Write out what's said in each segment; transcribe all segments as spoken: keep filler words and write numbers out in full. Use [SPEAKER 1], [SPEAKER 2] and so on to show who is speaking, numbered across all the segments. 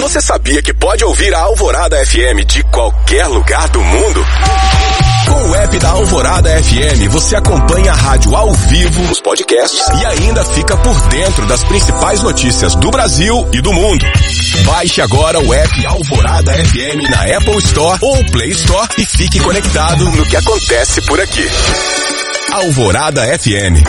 [SPEAKER 1] Você sabia que pode ouvir a Alvorada F M de qualquer lugar do mundo? Com o app da Alvorada F M, você acompanha a rádio ao vivo, os podcasts e ainda fica por dentro das principais notícias do Brasil e do mundo. Baixe agora o app Alvorada F M na Apple Store ou Play Store e fique conectado no que acontece por aqui. Alvorada F M.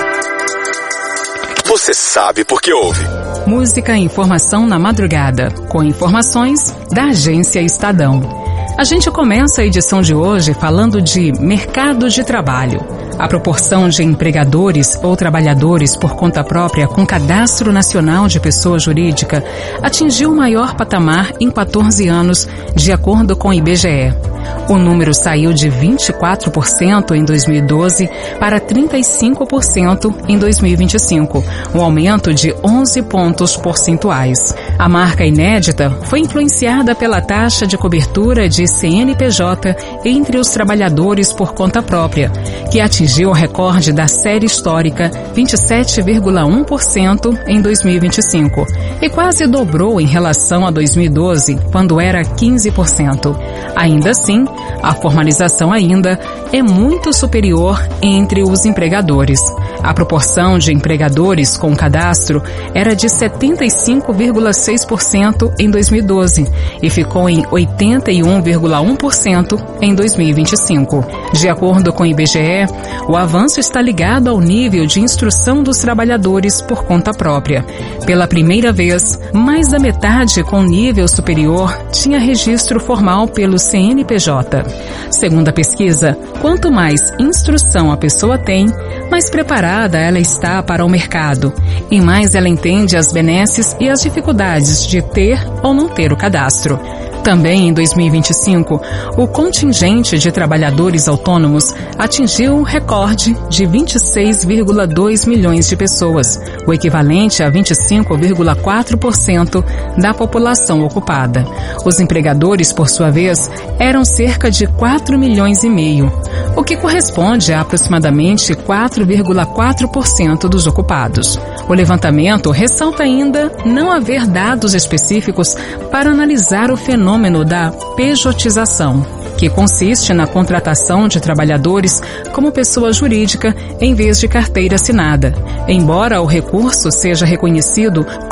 [SPEAKER 1] Você sabe por que ouve.
[SPEAKER 2] Música e informação na madrugada, com informações da Agência Estadão. A gente começa a edição de hoje falando de mercado de trabalho. A proporção de empregadores ou trabalhadores por conta própria com cadastro nacional de pessoa jurídica atingiu o maior patamar em quatorze anos, de acordo com o I B G E. O número saiu de vinte e quatro por cento em dois mil e doze para trinta e cinco por cento em dois mil e vinte e cinco, um aumento de onze pontos percentuais. A marca inédita foi influenciada pela taxa de cobertura de C N P J entre os trabalhadores por conta própria, que atingiu o recorde da série histórica vinte e sete vírgula um por cento em dois mil e vinte e cinco e quase dobrou em relação a dois mil e doze, quando era quinze por cento. Ainda assim, a formalização ainda é muito superior entre os empregadores. A proporção de empregadores com cadastro era de setenta e cinco vírgula seis por cento em dois mil e doze e ficou em oitenta e um vírgula um por cento em dois mil e vinte e cinco. De acordo com o I B G E, o avanço está ligado ao nível de instrução dos trabalhadores por conta própria. Pela primeira vez, mais da metade com nível superior tinha registro formal pelo C N P J. Segundo a pesquisa, quanto mais instrução a pessoa tem, mais preparada ela está para o mercado e mais ela entende as benesses e as dificuldades de ter ou não ter o cadastro. Também em dois mil e vinte e cinco, o contingente de trabalhadores autônomos atingiu um recorde de vinte e seis vírgula dois milhões de pessoas, o equivalente a vinte e cinco vírgula quatro por cento da população ocupada. Os empregadores, por sua vez, eram cerca de quatro milhões e meio, o que corresponde a aproximadamente quatro vírgula quatro por cento dos ocupados. O levantamento ressalta ainda não haver dados específicos para analisar o fenômeno da pejotização, que consiste na contratação de trabalhadores como pessoa jurídica em vez de carteira assinada, embora o recurso seja reconhecido